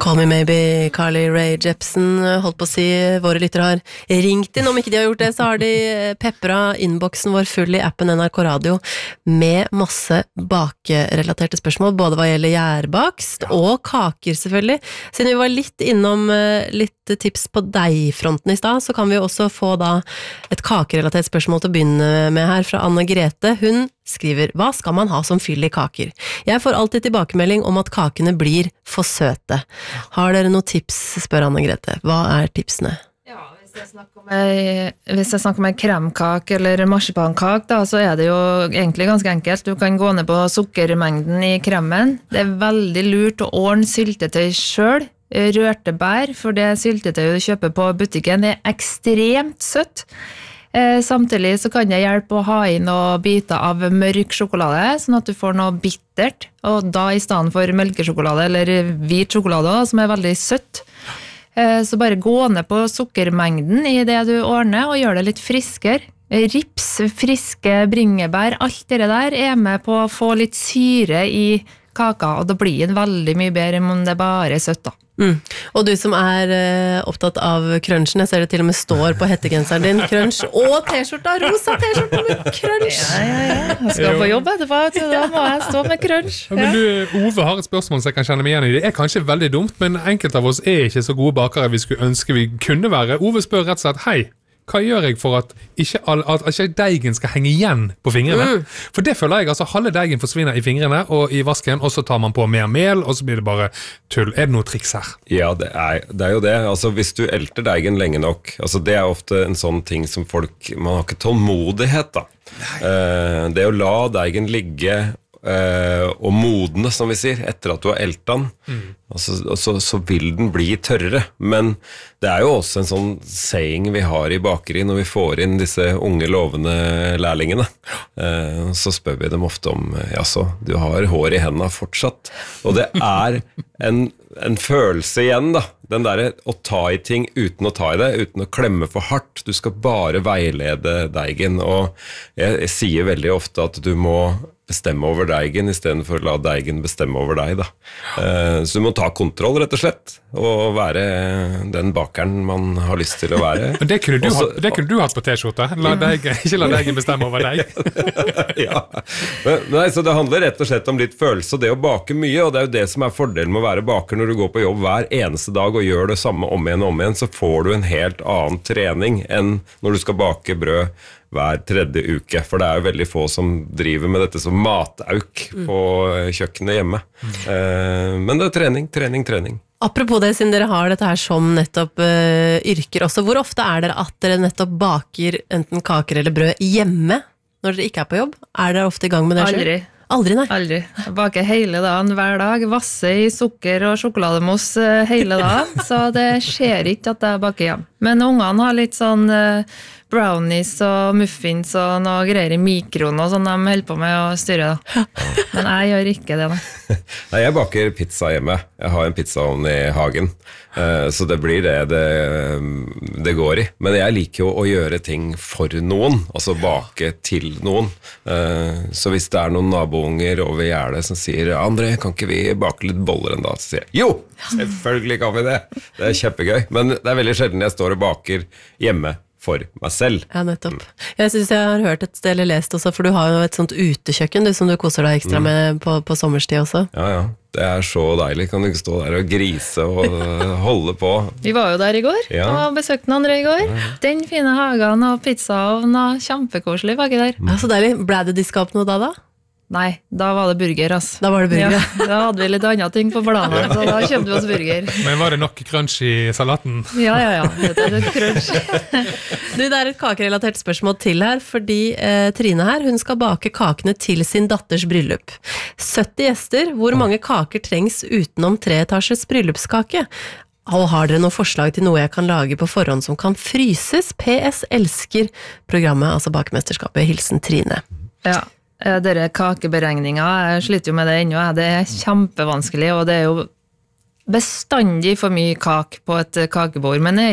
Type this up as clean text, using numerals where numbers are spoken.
Call Me Maybe, Carly Rae Jepsen, holdt på å si, våre lyttere har ringt inn, om ikke de har gjort det, så har de pepra innboksen vår full i appen NRK Radio med masse bakerelaterte spørsmål, både hva gjelder gjærbakst og kaker selvfølgelig. Siden vi var litt innom litt tips på deigfronten i stad, så kan vi jo også få da et kakerelatert spørsmål til å begynne med her fra Anne Grete. Hun skriver, hva skal man ha som fyll i kaker? Jeg får alltid tilbakemelding om at kakene blir for søte. Har dere noen tips, spør Anne Grete. Hva er tipsene? Ja, hvis jeg snakker om en kremkake eller marsipankake, da, så er det jo egentlig ganske enkelt. Du kan gå ned på sukkermengden i kremen. Det er veldig lurt å ordne syltetøy selv. Rørte bær, for det syltetøy du kjøper på butikken er ekstremt søtt. Samtidig så kan det hjelpe å ha inn noen biter av mørk sjokolade, sånn at du får noe bittert, og da i stedet for melkesjokolade eller hvit sjokolade, som er veldig søtt. Så bare gå ned på sukkermengden i det du ordner, og gjør det litt friskere. Rips, friske bringebær, alt det der er med på å få litt syre i kaka, og da blir den veldig mye bedre enn om det bare er søtt da. Og du som er opptatt av crunchen, jeg ser det til og med står på hettegenseren din, crunch, og t-skjorta, rosa t-skjorta med crunch. Ja, jeg skal på jobb etterpå, så da må jeg stå med crunch. Ja. Men du, Ove har et spørsmål som jeg kan kjenne meg igjen i. Det er kanskje veldig dumt, men enkelte av oss er ikke så gode bakere vi skulle ønske vi kunne være. Ove spør rett og slett, hei, hva gjør jeg for at ikke deigen skal henge igjen på fingrene? For det føler jeg, altså halve deigen forsvinner i fingrene og i vasken, og så tar man på mer mel, og så blir det bare tull. Er det noe triks her? Ja, det er jo det. Altså, hvis du elter deigen lenge nok, altså, det er ofte en sånn ting som man har ikke tålmodighet da. Det å la deigen ligge og modne, som vi sier, etter at du har elt den, så vil den bli tørrere. Men det er jo også en sånn saying vi har i bakeri når vi får inn disse unge lovende lærlingene. Så spør vi dem ofte om, jaså, du har hår i hendene fortsatt. Og det er en følelse igjen da, den der å ta i ting uten å ta i det, uten å klemme for hardt. Du skal bare veilede deigen, og jeg sier veldig ofte at du må bestemme over deigen i stedet for å la deigen bestemme over deg da. Så du må ta kontroll rett og slett, og være den bakeren man har lyst til å være. Det kunne du hatt på t-skjorte. Ikke la deigen bestemme over deg. Ja. Nei, så det handler rett og slett om litt følelse, og det å bake mye, og det er jo det som er fordelen med å være baker når du går på jobb hver eneste dag og gjør det samme om igjen, så får du en helt annen trening enn når du skal bake brød hver tredje uke, for det er jo veldig få som driver med dette som matauk på kjøkkenet hjemme. Men det er trening. Apropos det, siden dere har dette her som nettopp yrker også, hvor ofte er dere at dere nettopp baker enten kaker eller brød hjemme når dere ikke er på jobb? Er dere ofte i gang med det selv? Aldri, nei. Aldri. Jeg baker hele dagen, hver dag, vasse i sukker og sjokolademos hele dagen, så det skjer ikke at jeg baker hjem. Men ungene har litt sånn brownies og muffins og noe greier i mikroen og sånn de holder på med å styre da. Men jeg gjør ikke det da. Nei, jeg baker pizza hjemme. Jeg har en pizzaovn i hagen, så det blir det går i. Men jeg liker jo å gjøre ting for noen, altså bake til noen. Så hvis det er noen nabounger over gjerdet som sier, André, kan ikke vi bake litt boller en dag? Så sier jeg, jo, selvfølgelig kan vi det. Det er kjempegøy, men det er veldig sjelden jeg står og baker hjemme for meg selv. Ja, nettopp. Jeg synes jeg har hørt et sted eller lest også, for du har jo et sånt utekjøkken som du koser deg ekstra med på sommerstid også. Ja. Det er så deilig. Kan du ikke stå der og grise og holde på? Vi var jo der i går, og besøkte den andre i går. Den fine hagen og pizzaovn og kjempekoselig baki der. Ja, så deilig. Ble det diska opp noe da? Nei, da var det burger, ass. Da var det burger. Ja, da hadde vi litt andre ting på planen, så da kjøpte vi oss burger. Men var det nok crunch i salaten? Ja. Det er crunch. Det er et kakerelatert spørsmål til her, fordi Trine her, hun skal bake kakene til sin datters bryllup. 70 gjester, hvor mange kaker trengs utenom 3-etasjes bryllupskake? Og har dere noen forslag til noe jeg kan lage på forhånd som kan fryses? PS elsker programmet, altså Bakemesterskapet. Hilsen Trine. Ja. Dere kakeberegninger, jeg sliter jo med det ennå, det er kjempevanskelig, og det er jo bestandig for mye kak på et kakebord, men